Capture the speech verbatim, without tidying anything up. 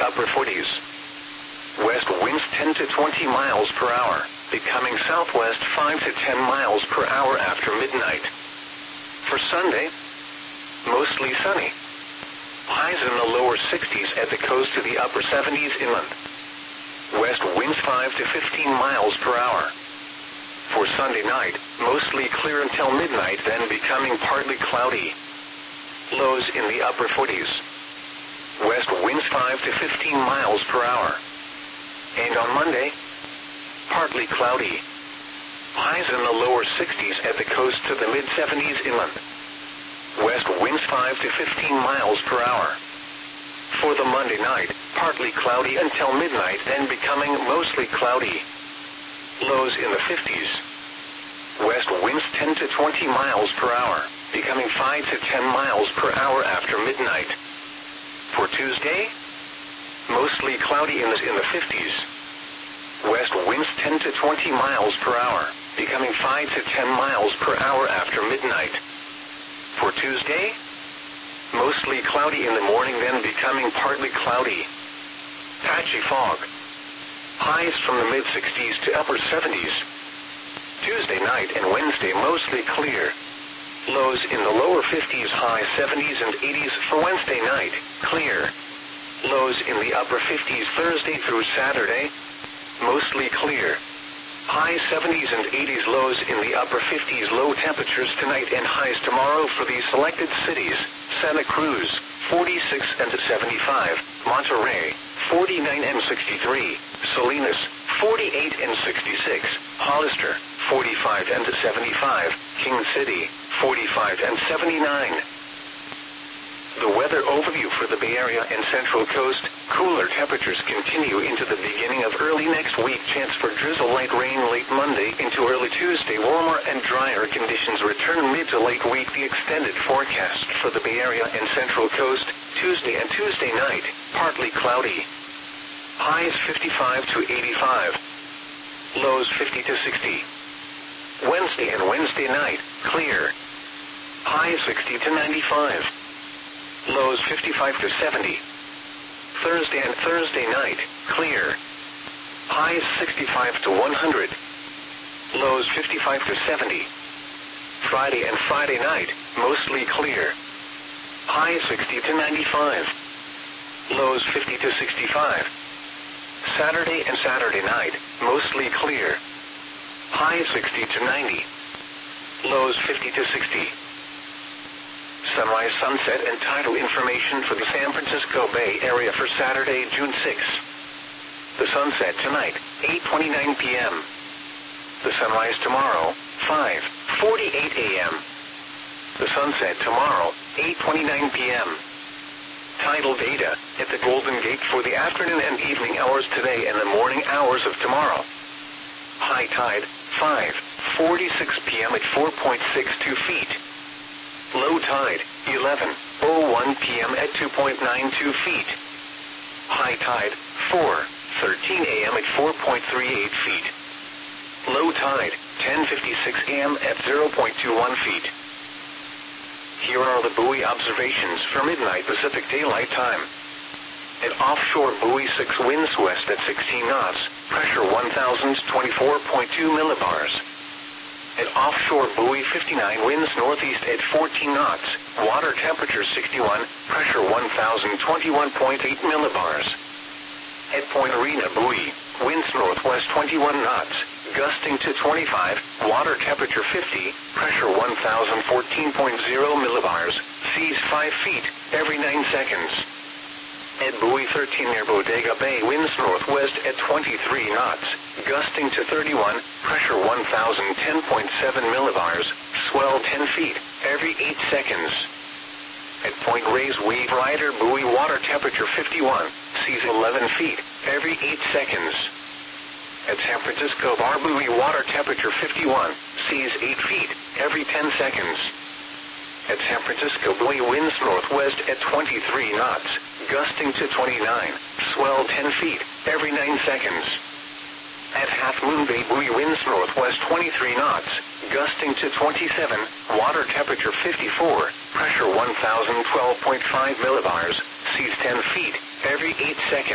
upper forties. West winds ten to twenty miles per hour, becoming southwest five to ten miles per hour after midnight. For Sunday, mostly sunny. Highs in the lower sixties at the coast to the upper seventies inland. West winds five to fifteen miles per hour. For Sunday night, mostly clear until midnight, then becoming partly cloudy. Lows in the upper forties. West winds five to fifteen miles per hour. And on Monday, partly cloudy. Highs in the lower sixties at the coast to the mid-seventies inland. West winds five to fifteen miles per hour. For the Monday night, partly cloudy until midnight, then becoming mostly cloudy. Lows in the fifties. West winds ten to twenty miles per hour, becoming five to ten miles per hour after midnight. For Tuesday, mostly cloudy in the, in the fifties. West winds ten to twenty miles per hour, becoming five to ten miles per hour after midnight. For Tuesday, mostly cloudy in the morning, then becoming partly cloudy. Patchy fog. Highs from the mid-sixties to upper seventies. Tuesday night and Wednesday mostly clear. Lows in the lower fifties, high seventies and eighties for Wednesday night, clear. Lows in the upper fifties Thursday through Saturday, mostly clear. High seventies and eighties, lows in the upper fifties. Low temperatures tonight and highs tomorrow for these selected cities: Santa Cruz, forty-six and seventy-five, Monterey, forty-nine and sixty-three, Salinas, forty-eight and sixty-six, Hollister, forty-five and seventy-five, King City, forty-five and seventy-nine. The weather overview for the Bay Area and Central Coast: cooler temperatures continue into the beginning of early next week. Chance for drizzle, light rain late Monday into early Tuesday. Warmer and drier conditions return mid to late week. The extended forecast for the Bay Area and Central Coast: Tuesday and Tuesday night, partly cloudy. Highs fifty-five to eighty-five. Lows fifty to sixty. Wednesday and Wednesday night, clear. Highs sixty to ninety-five. Lows fifty-five to seventy. Thursday and Thursday night, clear. Highs sixty-five to one hundred. Lows fifty-five to seventy. Friday and Friday night, mostly clear. Highs sixty to ninety-five. Lows fifty to sixty-five. Saturday and Saturday night, mostly clear. Highs sixty to ninety. Lows fifty to sixty. Sunrise, sunset, and tidal information for the San Francisco Bay Area for Saturday, June sixth. The sunset tonight, eight twenty-nine p m The sunrise tomorrow, five forty-eight a m The sunset tomorrow, eight twenty-nine p m Tidal data at the Golden Gate for the afternoon and evening hours today and the morning hours of tomorrow. High tide, five forty-six p m at four point six two feet. Low tide, eleven oh one p m at two point nine two feet. High tide, four thirteen a m at four point three eight feet. Low tide, ten fifty-six a m at zero point two one feet. Here are the buoy observations for midnight Pacific Daylight Time. At offshore buoy six, winds west at sixteen knots, pressure one thousand twenty-four point two millibars. At offshore buoy fifty-nine, winds northeast at fourteen knots, water temperature sixty-one, pressure one thousand twenty-one point eight millibars. At Point Arena buoy, winds northwest twenty-one knots, gusting to twenty-five, water temperature fifty, pressure one thousand fourteen point zero millibars, seas five feet, every nine seconds. At buoy thirteen near Bodega Bay, winds northwest at twenty-three knots, gusting to thirty-one, pressure one thousand ten point seven millibars, swell ten feet, every eight seconds. At Point Reyes Wave Rider buoy, water temperature fifty-one, seas eleven feet, every eight seconds. At San Francisco Bar buoy, water temperature fifty-one, seas eight feet, every ten seconds. At San Francisco buoy, winds northwest at twenty-three knots, gusting to twenty-nine, swell ten feet, every nine seconds. At Half Moon Bay buoy, winds northwest twenty-three knots, gusting to twenty-seven, water temperature fifty-four, pressure one thousand twelve point five millibars, seas ten feet, every eight seconds.